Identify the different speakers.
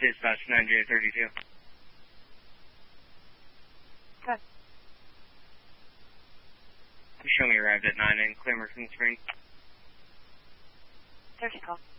Speaker 1: Dispatch 9J32.
Speaker 2: Good.
Speaker 1: Show me arrived at 9 and clear Merchant Spring.
Speaker 2: 30 call.